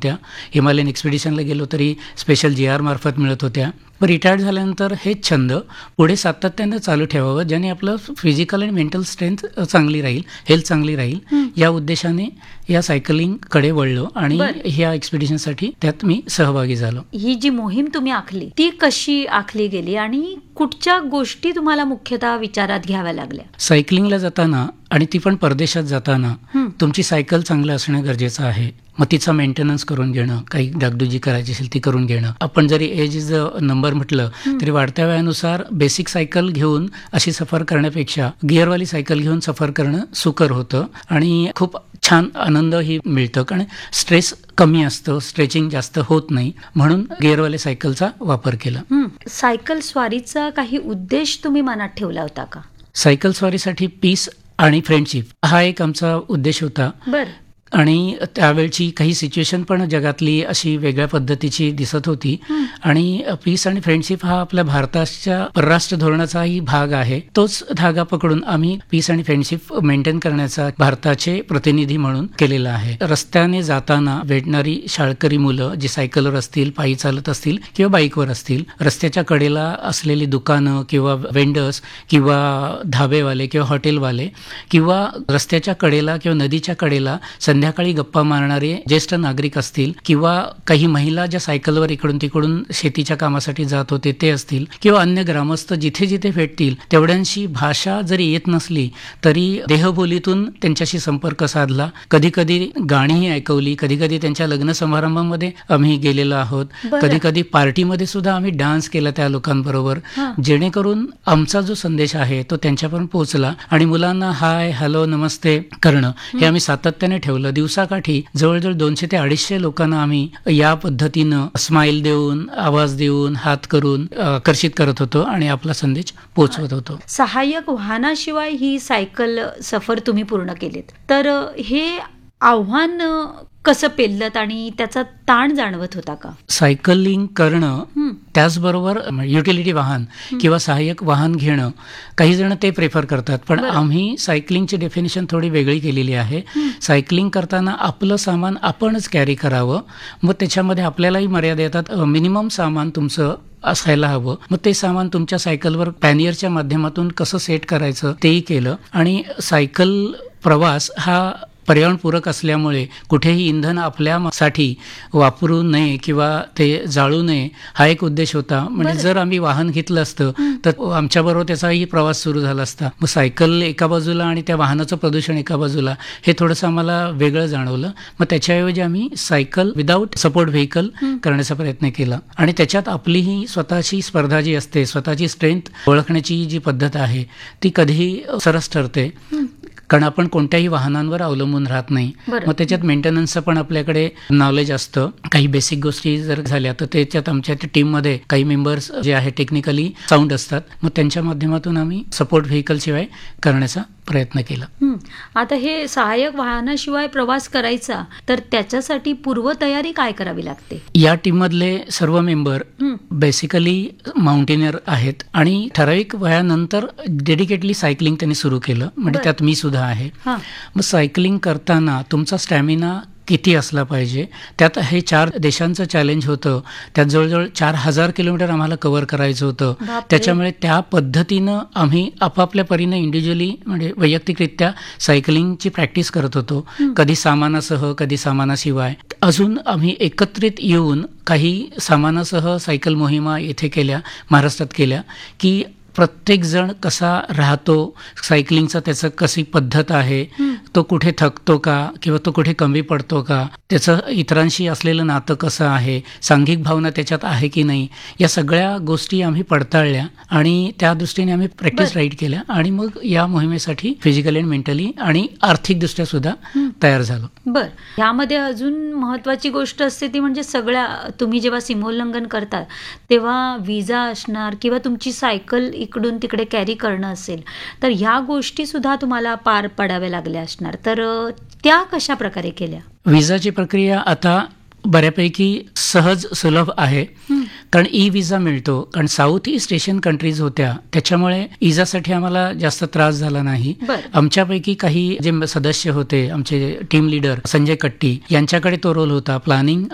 होत्या. हिमालयन एक्सपिडिशनला गेलो तरी स्पेशल GR मार्फत मिळत होत्या. पण रिटायर्ड झाल्यानंतर हेच छंद पुढे सातत्यानं चालू ठेवावं, ज्याने आपलं फिजिकल आणि मेंटल स्ट्रेंथ चांगली राहील, हेल्थ चांगली राहील, या उद्देशाने या सायकलिंगकडे वळलो आणि ह्या एक्सपिडिशनसाठी त्यात मी सहभागी झालो. ही जी मोहीम तुम्ही आखली ती कशी आखली गेली आणि कुठच्या गोष्टी तुम्हाला मुख्यतः विचारात घ्याव्या लागल्या? सायकलिंगला जाताना आणि ती पण परदेशात जाताना तुमची सायकल चांगलं असणं गरजेचं आहे. मग तिचा मेंटेनन्स करून घेणं, काही डागडुजी करायची असेल ती करून घेणं. आपण जरी एज इज अ नंबर म्हटलं तरी वाढत्या वयानुसार बेसिक सायकल घेऊन अशी सफर करण्यापेक्षा गिअरवाली सायकल घेऊन सफर करणं सुकर होतं आणि खूप छान आनंदही मिळतं, कारण स्ट्रेस कमी असतं, स्ट्रेचिंग जास्त होत नाही, म्हणून गिअरवाल्या सायकलचा वापर केला. सायकल स्वारीचा काही उद्देश तुम्ही मनात ठेवला होता का? सायकल स्वारीसाठी पीस आणि फ्रेंडशिप हा एक आमचा उद्देश होता. आणि त्यावेळची काही सिच्युएशन पण जगातली अशी वेगळ्या पद्धतीची दिसत होती आणि पीस आणि फ्रेंडशिप हा आपल्या भारताच्या परराष्ट्र धोरणाचाही भाग आहे. तोच धागा पकडून आम्ही पीस आणि फ्रेंडशिप मेंटेन करण्याचा भारताचे प्रतिनिधी म्हणून केलेला आहे. रस्त्याने जाताना भेटणारी शाळकरी मुलं जी सायकलवर असतील, पायी चालत असतील किंवा बाईकवर असतील, रस्त्याच्या कडेला असलेली दुकानं किंवा वेंडर्स किंवा धाबेवाले किंवा हॉटेलवाले किंवा रस्त्याच्या कडेला किंवा नदीच्या कडेला संध्याकाळी गप्पा मारणारे ज्येष्ठ नागरिक असतील किंवा काही महिला ज्या सायकलवर इकडून तिकडून शेतीच्या कामासाठी जात होते ते असतील किंवा अन्य ग्रामस्थ जिथे जिथे भेटतील तेवढ्यांशी भाषा जरी येत नसली तरी देहबोलीतून त्यांच्याशी संपर्क साधला. कधी कधी गाणीही ऐकवली, कधी कधी त्यांच्या लग्न समारंभामध्ये आम्ही गेलेलो आहोत, कधी कधी पार्टीमध्ये सुद्धा आम्ही डान्स केला त्या लोकांबरोबर, जेणेकरून आमचा जो संदेश आहे तो त्यांच्यापर्यंत पोहोचला. आणि मुलांना हाय, हॅलो, नमस्ते करणं हे आम्ही सातत्याने ठेवलं. दिवसाकाठी जवळजवळ 200 ते 250 लोकांना आम्ही या पद्धतीनं स्माइल देऊन, आवाज देऊन, हात करून आकर्षित करत होतो आणि आपला संदेश पोहोचवत होतो. सहाय्यक वाहनाशिवाय ही सायकल सफर तुम्ही पूर्ण केलीत, तर हे आव्हान कसं पेललं आणि त्याचा ताण जाणवत होता का? सायकलिंग करणं त्याचबरोबर युटिलिटी वाहन किंवा सहाय्यक वाहन घेणं, काही जण ते प्रेफर करतात, पण आम्ही सायकलिंगची डेफिनेशन थोडी वेगळी केलेली आहे. सायकलिंग करताना आपलं सामान आपणच कॅरी करावं, मग त्याच्यामध्ये आपल्यालाही मर्यादा येतात. मिनिमम सामान तुमचं असायला हवं. मग ते सामान तुमच्या सायकलवर पॅनियरच्या माध्यमातून कसं सेट करायचं तेही केलं. आणि सायकल प्रवास हा पर्यावरणपूरक असल्यामुळे कुठेही इंधन आपल्यासाठी वापरू नये किंवा ते जाळू नये हा एक उद्देश होता. म्हणजे जर आम्ही वाहन घेतलं असतं तर आमच्याबरोबर त्याचाही प्रवास सुरू झाला असता. मग सायकल एका बाजूला आणि त्या वाहनाचं प्रदूषण एका बाजूला, हे थोडंसं आम्हाला वेगळं जाणवलं. मग त्याच्याऐवजी आम्ही सायकल विदाऊट सपोर्ट व्हेकल करण्याचा प्रयत्न केला. आणि त्याच्यात आपलीही स्वतःची स्पर्धा जी असते, स्वतःची स्ट्रेंथ ओळखण्याची जी पद्धत आहे ती कधीही सरस ठरते, कारण आपण कोणत्याही वाहनांवर अवलंबून राहत नाही. मग त्याच्यात मेंटेनन्सचं पण आपल्याकडे नॉलेज असतं. काही बेसिक गोष्टी जर झाल्या तर त्याच्यात आमच्या टीममध्ये काही मेंबर्स जे आहे टेक्निकली साऊंड असतात, मग त्यांच्या माध्यमातून आम्ही सपोर्ट व्हेकल शिवाय करण्याचा प्रयत्न केला. आता हे सहाय्यक वाहनाशिवाय प्रवास करायचा तर त्याच्यासाठी पूर्वतयारी काय करावी लागते? या टीम मधले सर्व मेंबर बेसिकली माउंटेनियर आहेत आणि ठराविक वयानंतर डेडिकेटली सायकलिंग त्यांनी सुरू केलं. म्हणजे त्यात मी सुद्धा आहे. मग सायकलिंग करताना तुमचा स्टॅमिना किती असला पाहिजे, त्यात हे 4 देशांचं चॅलेंज होतं. त्यात जवळजवळ 4000 किलोमीटर आम्हाला कव्हर करायचं होतं. त्याच्यामुळे त्या पद्धतीनं आम्ही आपापल्या परीने इंडिव्हिज्युअली म्हणजे वैयक्तिकरित्या सायकलिंगची प्रॅक्टिस करत होतो. कधी सामानासह, कधी सामानाशिवाय. अजून आम्ही एकत्रित येऊन काही सामानासह सायकल मोहिमा येथे केल्या, महाराष्ट्रात केल्या, की प्रत्येक जण कसा राहतो, सायकलिंगचा त्याचं कशी पद्धत आहे, तो कुठे थकतो का किंवा तो कुठे कमी पडतो का, त्याचं इतरांशी असलेलं नातं कसं आहे, सांघिक भावना त्याच्यात आहे की नाही, या सगळ्या गोष्टी आम्ही पडताळल्या आणि त्या दृष्टीने आम्ही प्रॅक्टिस राईड केल्या आणि मग या मोहिमेसाठी फिजिकली आणि मेंटली आणि आर्थिकदृष्ट्या सुद्धा तयार झालो. बरं, यामध्ये अजून महत्वाची गोष्ट असते ती म्हणजे सगळ्या तुम्ही जेव्हा सीमोल्लंघन करता तेव्हा विजा असणार किंवा तुमची सायकल इकडून तिकडे कॅरी करणं असेल, तर ह्या गोष्टी सुद्धा तुम्हाला पार पडाव्या लागल्या असणार, तर त्या कशा प्रकारे केल्या? विजाची प्रक्रिया आता बऱ्यापैकी सहज सुलभ आहे, कारण ई विजा मिळतो. कारण साऊथ ईस्ट एशियन कंट्रीज होत्या त्याच्यामुळे विजासाठी आम्हाला जास्त त्रास झाला नाही. आमच्यापैकी काही जे सदस्य होते, आमचे टीम लीडर संजय कट्टी यांच्याकडे तो रोल होता. प्लॅनिंग